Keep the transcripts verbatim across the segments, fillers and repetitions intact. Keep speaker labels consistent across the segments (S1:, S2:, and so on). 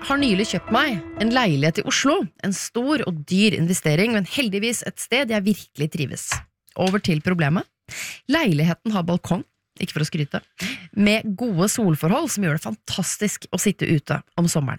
S1: har nylig kjøpt meg en leilighet i Oslo. En stor og dyr investering, men heldigvis et sted jeg virkelig trives. Over til problemet. Leiligheten har balkong, ikke for å skryte, med gode solforhold som gjør det fantastisk å sitte ute om sommeren.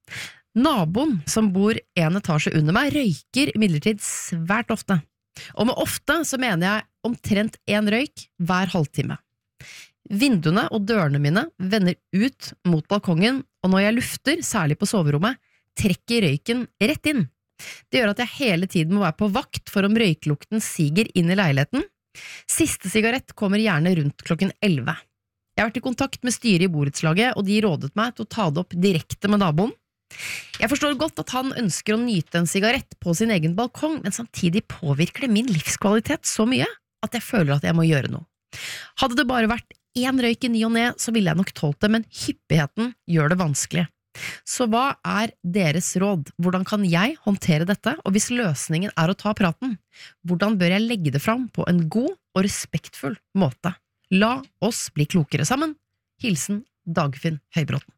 S1: Naboen som bor en etasje under meg røyker imidlertid svært ofte. Og med ofte så mener jeg omtrent en røyk hver halvtime. Vinduene og dørene mine vender ut mot balkongen, og når jeg lufter, særlig på soverommet, trekker røyken rett inn. Det gjør at jeg hele tiden må være på vakt for om røyklukten siger inn i leiligheten. Siste sigarett kommer gjerne rundt klokken elleve. Jeg har vært i kontakt med styret i borettslaget, og de rådet meg til å ta det opp direkte med naboen. Jeg forstår godt at han ønsker å nyte en sigarett på sin egen balkong, men samtidig påvirker det min livskvalitet så mye at jeg føler at jeg må gjøre noe. Hadde det bare vært en røyk i ny og ned, så ville jeg nok tålt det, men hyppigheten gjør det vanskelig. Så hva er deres råd? Hvordan kan jeg håndtere dette? Og hvis løsningen er å ta praten, hvordan bør jeg legge det fram på en god og respektfull måte? La oss bli klokere sammen. Hilsen Dagfinn Høybråten.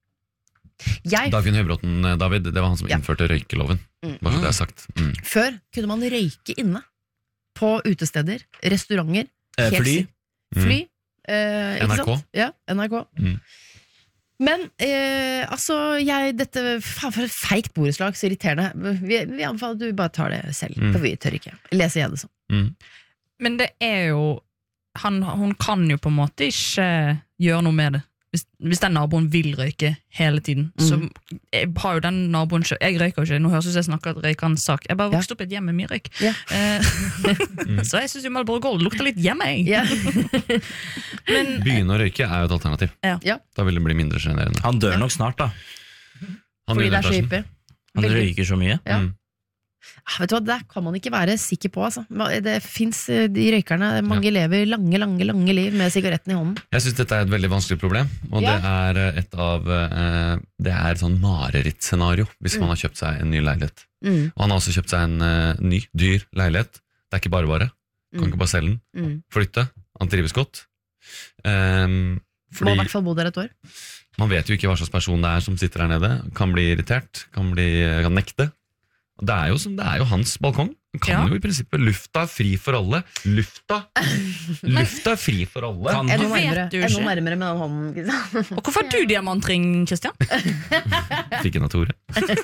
S1: Jeg...
S2: Dagfinn Høybråten, David, det var han som
S1: ja.
S2: innførte røykeloven.
S1: Mm.
S2: Bare så det er sagt. Mm.
S1: Før kunne man røyke inne på utesteder, restauranter,
S3: eh, fly,
S1: fly. Mm. Eh,
S2: N R K.
S1: Ja, N R K.
S2: Mm.
S1: Men, eh, altså, jeg, dette, faen for et feikt borettslag, så irriterende. Vi, vi anbefaler at du bare tar det selv,
S2: mm.
S1: for vi tør ikke. Leser jeg det sånn.
S2: Mm.
S4: Men det er jo, han, hun kan jo på en måte ikke gjøre noe med det. Hvis, hvis den naboen vil røyke hele tiden, mm. så jeg har jo den naboen selv, jeg røyker jo ikke, nå høres det ut som jeg snakker røykende sak, jeg bare vokste ja. opp i et hjem med mye røyk. Ja. mm. Så jeg synes jo Marlboro Gold lukter litt hjemme, jeg. Ja.
S2: Men, begynne å røyke er jo et alternativ.
S4: Ja.
S1: Ja.
S2: Da vil det bli mindre generende.
S3: Han dør nok snart da.
S2: Han
S1: Fordi det er så hyppig.
S3: Han røyker så mye.
S1: Ja.
S2: Mm.
S1: Vet du hva, det kan man ikke være sikker på, altså. Det finnes de røykerne, mange ja. lever lange, lange, lange liv med sigaretten i hånden.
S2: Jeg synes dette er et veldig vanskelig problem, og ja. det er et av det er et sånn marerittscenario hvis mm. man har kjøpt seg en ny leilighet. Mm. Og han har også kjøpt seg en uh, ny, dyr leilighet. Det er ikke bare bare. Kan mm. ikke bare selge den. Mm. Flytte. Han trives godt. Um, fordi
S1: Må i hvert fall bo der et år.
S2: Man vet jo ikke hva slags person det er som sitter der nede. Kan bli irritert, kan, bli, kan nekte. Det er, jo, det er jo hans balkong. Han kan ja. jo i prinsippet. Lufta er fri for alle. Lufta Lufta er fri for alle.
S1: Kan, er noe nærmere, er noe nærmere med den hånden.
S4: Og hvorfor har du diamantring, Kristian?
S2: Fikk en av Tore.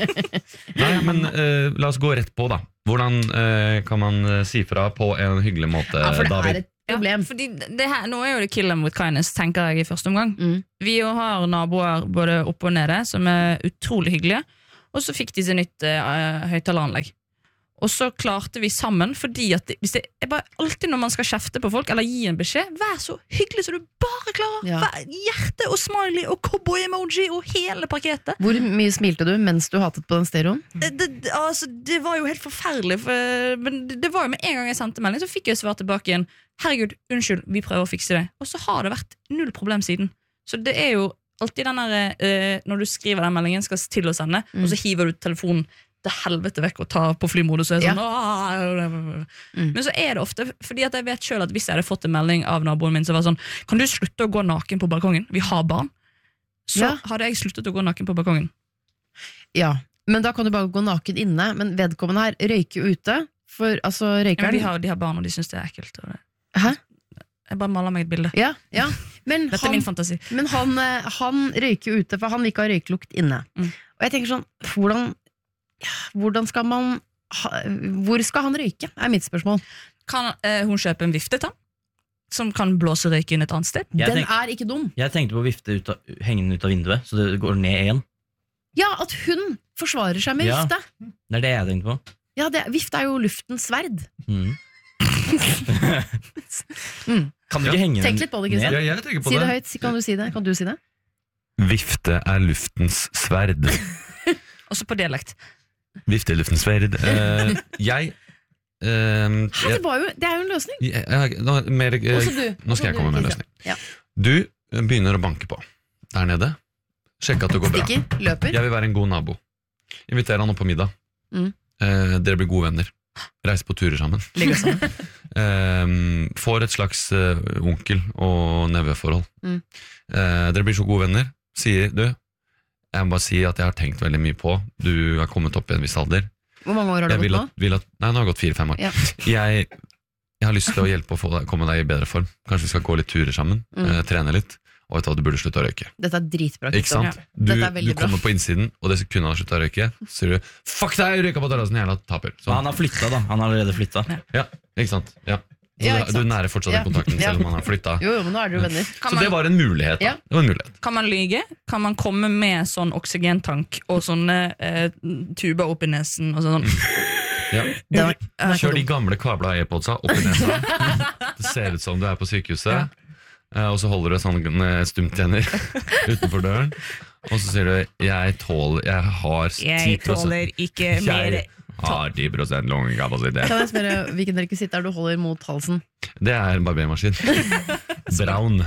S2: Nei, men uh, la oss gå rett på da. Hvordan uh, kan man uh, si fra på en hyggelig måte,
S1: ja, for det
S2: David?
S1: Er et problem.
S4: Ja, fordi det her, nå er jo det kill them with kindness, tenker jeg i første omgang. Mm. Vi jo har naboer både oppe og nede som er utrolig hyggelige. Og så fikk de seg nytt uh, høyttaleranlegg. Og så klarte vi sammen, fordi at det, hvis det er bare alltid når man skal kjefte på folk, eller gi en beskjed, vær så hyggelig så du bare klarer. Ja. Vær, hjerte og smiley og cowboy-emoji og hele pakketet.
S1: Hvor mye smilte du mens du hatet på den stereoen?
S4: Det, det, altså, det var jo helt forferdelig, for, men det, det var jo med en gang jeg sendte melding, så fikk jeg svar tilbake igjen. Herregud, unnskyld, vi prøver å fikse det. Og så har det vært null problem siden. Så det er jo alltid den der, uh, når du skriver den meldingen, skal til å sende, mm. og så hiver du telefonen til helvete vekk og tar på flymodus. Og er sånn, ja. mm. Men så er det ofte, fordi at jeg vet selv at hvis jeg hadde fått en melding av naboen min, så var det sånn, kan du slutte å gå naken på balkongen? Vi har barn. Så ja. hadde jeg sluttet å gå naken på balkongen.
S1: Ja, men da kan du bare gå naken inne, men vedkommende her røyker jo ute, for altså røykeren...
S4: Ja, de, har, de har barn, og de synes det er ekkelt. Og det...
S1: Hæ?
S4: Jeg bare maler meg et bilde.
S1: Ja, ja. Men
S4: Dette
S1: han,
S4: er min fantasi.
S1: Men han, han røyker ute, for han vil ikke ha røyklukt inne. Mm. Og jeg tenker sånn, hvordan, hvordan skal man ha, hvor skal han røyke, er mitt spørsmål.
S4: Kan eh, hun kjøpe en viftetann som kan blåse røyk inn et annet sted?
S1: Jeg Den
S4: tenk,
S1: er ikke dum.
S3: Jeg tenkte på å vifte ut av, henge den ut av vinduet, så det går ned igjen.
S1: Ja, at hun forsvarer seg med
S3: ja,
S1: vifte.
S3: Det er det jeg tenkte på.
S1: Ja, det, vifte er jo luftens sverd.
S3: Mm.
S1: mm.
S3: Kan du ikke henge den?
S1: Tenk litt på det, Kristian.
S2: Ja, jeg tenker på
S1: si det,
S2: det
S1: høyt, kan du si det? Kan du si det?
S2: Vifte er luftens sverd.
S4: Også på dialekt.
S2: Vifte er luftens sverd. Uh, jeg uh,
S1: Hæ, det, var jo, det er jo en løsning.
S2: Jeg, jeg, nå, mer, uh, nå skal jeg komme med en løsning. Ja. Du begynner å banke på der nede. Sjekk at det går bra.
S1: Stikker, løper.
S2: Jeg vil være en god nabo. Inviter han opp på middag. Mm. Uh, dere blir gode venner. Reise på turer sammen. um, Får et slags uh, onkel- og neveforhold. Mm. uh, Dere blir så gode venner. Sier du, jeg må bare si at jeg har tenkt veldig mye på. Du har kommet opp i en viss alder.
S1: Hvor mange år har du
S2: Jeg vil
S1: gått
S2: at, vil at, nei, nå har det gått fire-fem år.
S1: Ja.
S2: Jeg, jeg har lyst til å hjelpe å få deg, komme deg i bedre form. Kanskje vi skal gå litt turer sammen,
S1: Mm.
S2: eh, trene litt. Og vet du hva, du burde slutte å røyke.
S1: Dette er dritbra.
S2: Ikke
S1: Kristian.
S2: sant? Du,
S1: Dette er
S2: du
S1: veldig bra.
S2: kommer på innsiden, og det sekundet han har sluttet å røyke, så sier du 'fuck deg, røyka på terrassen, jævla taper'.
S3: Så
S2: Sånn.
S3: han har flytta, da. Han har allerede flytta.
S2: Ja, ikke sant? Ja. Så
S1: Ja,
S2: du-
S1: ikke
S2: Du
S1: sant?
S2: nærer fortsatt
S1: Ja.
S2: den kontakten,
S1: Ja.
S2: selv om han har flyttet.
S1: Jo, jo, men nå er dere jo venner.
S4: Kan
S2: Så det
S4: man,
S2: var en mulighet. Da.
S1: Ja.
S2: Det var en mulighet.
S4: kan man lyge? Kan man komme med sånn oksygentank og sånne eh, tuber opp i nesen? Og sånn?
S2: Ja.
S1: Det var,
S2: Kjør de gamle kabla AirPodsa opp i nesa. Det ser ut som du er på sykehuset. Eh, Og så holder du sånn eh, stumtjenner utenfor døren. Og så sier du 'jeg tåler Jeg har ti prosent
S4: ikke
S2: Jeg har ti prosent lungekapasitet'.
S1: Kan jeg spørre hvilken rekvisitt er du holder mot halsen?
S2: Det er en barbermaskin. Brown.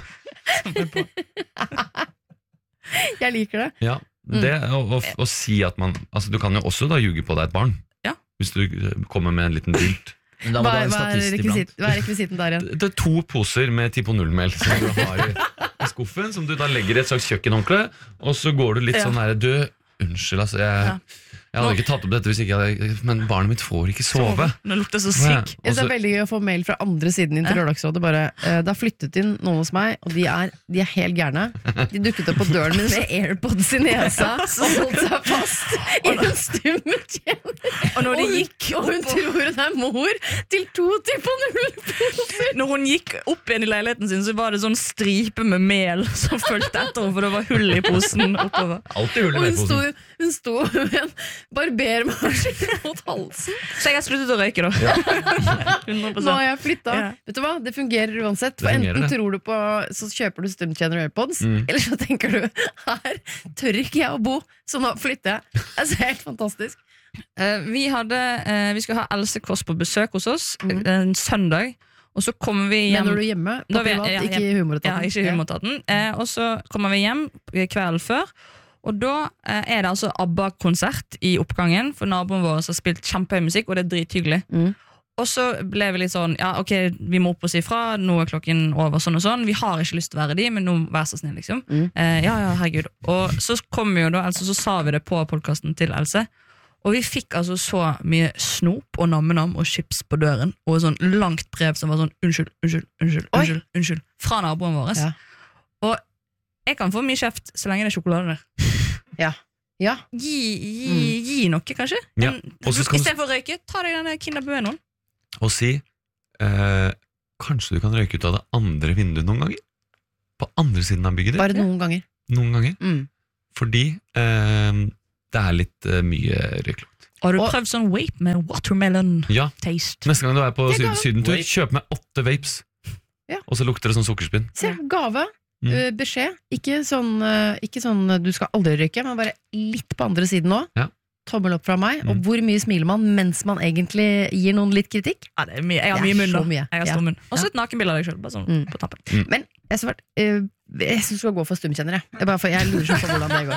S1: Jeg liker det.
S2: Ja, det, og, og, og si at man altså, Du kan jo også da ljuge på deg et barn.
S4: Ja.
S2: Hvis du eh, kommer med en liten dylt.
S3: Men da
S1: Hva
S3: var det
S1: er,
S3: en
S1: hva er,
S3: statist iblant.
S1: rekvisit, hva er rekvisitten der igjen?
S2: Det det er to poser med Tipo null-mel som du har i, i skuffen, som du da legger i et slags kjøkkenhåndkle, og så går du litt
S4: Ja.
S2: sånn der Du, unnskyld, altså, jeg,
S4: Ja.
S2: jeg hadde ikke tatt opp dette hvis ikke jeg hadde Men barnet mitt får ikke sove.
S4: Det lukter så
S2: Ja.
S4: sigg.
S1: Jeg synes det er veldig gøy å få mail fra andre siden inn til Lørdagsrådet. Bare, eh, det har flyttet inn noen hos meg, og de er, de er helt gærne. De dukket opp på døren min med AirPods i nesa og holdt seg fast i en stummetjener.
S4: Og når de
S1: Og hun,
S4: gikk
S1: og hun tror hun er mor til to Tipo null-poser.
S4: Når hun gikk opp igjen i leiligheten sin, så var det sånn stripe med mel som fulgte etter henne, for det var hull i posen oppover.
S2: Alltid hull i
S1: Og hun sto,
S2: melposen.
S1: hun sto med en barbermaskin mot halsen.
S4: Så jeg har sluttet å røyke, da. hundre
S1: Nå
S4: prosent.
S1: har jeg flytta.
S4: Ja.
S1: Vet du hva? Det fungerer uansett. For
S2: Det fungerer,
S1: enten
S2: det.
S1: tror du på Så kjøper du stumtjener og AirPods,
S2: Mm.
S1: eller så tenker du her tør ikke jeg å bo, så nå flytter jeg. Altså, helt fantastisk.
S4: Eh, vi, hadde, eh, vi skulle ha Else Kåss på besøk hos oss
S1: Mhm.
S4: en søndag, og så kommer vi hjem.
S1: Mener du hjemme? På
S4: Da vi-
S1: privat,
S4: ja,
S1: ikke i
S4: Ja,
S1: humoretaten?
S4: ikke i humoretaten. Eh, og så kommer vi hjem kvelden før, og da eh, er det altså ABBA-konsert i oppgangen, for naboen vår har spilt kjempehøy musikk, og det er drithyggelig.
S1: Mm.
S4: Og så ble vi litt sånn, ja ok, vi må opp og si fra, nå er klokken over, sånn og sånn. Vi har ikke lyst til å være de, men nå vær så snill, liksom.
S1: Mm.
S4: Eh, ja, ja, herregud. Og så kom jo da, altså, så sa vi det på podcasten til Else, og vi fikk altså så mye snop og nammenam og chips på døren, og sånn langt brev som var sånn, unnskyld, unnskyld, unnskyld,
S1: Oi.
S4: unnskyld, unnskyld, fra naboen vår.
S1: Ja.
S4: Og jeg kan få mye kjeft så lenge det er sjokolade der.
S1: Ja.
S4: Gi, gi, gi noe, kanskje.
S2: Ja,
S4: En-
S2: og så skal
S4: I
S2: du-
S4: stedet for å røyke, ta deg denne Kinder Bueno.
S2: Og si eh, kanskje du kan røyke ut av det andre vinduet noen ganger? På andre siden av bygget ditt?
S1: Bare noen ganger.
S2: Noen ganger.
S1: Mm.
S2: Fordi eh, det er litt eh, mye røyklukt.
S4: Har du
S1: Og-
S4: prøvd sånn vape med watermelon
S2: Ja,
S4: taste?
S2: neste gang du er på
S1: Det
S2: syd
S1: kan-
S2: sydentur,
S3: Vape.
S2: kjøp med åtte vapes.
S1: Ja.
S2: Og så lukter det sånn sukkerspinn.
S1: Se, gave.
S2: Mm.
S1: eh, Beskjed. Ikke sånn, eh, ikke sånn eh, du skal aldri røyke, men bare litt på andre siden nå.
S2: Ja.
S1: Tommel opp fra meg. Og
S2: Mm.
S1: hvor mye smiler man mens man egentlig gir noen litt kritikk?
S4: Ja, det er mye. Jeg har
S1: Det er
S4: mye munn, da.
S1: så mye.
S4: Jeg har
S1: Ja.
S4: stor munn. Og så
S1: Ja.
S4: et nakenbilde av deg sjøl, bare sånn
S1: Mm.
S4: på tappen.
S1: Men jeg, svart, eh, jeg syns du skal gå for stumkjenner, jeg. Jeg, bare for, jeg lurer sånn på hvordan det går.